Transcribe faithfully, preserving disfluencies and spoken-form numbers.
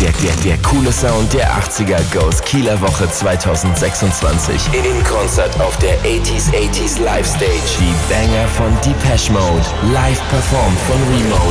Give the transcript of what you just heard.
Der, der, der coole Sound der achtziger goes Kieler Woche zwanzig sechsundzwanzig. In Konzert auf der achtziger achtziger Live Stage. Die Banger von Depeche Mode, live performt von Remote.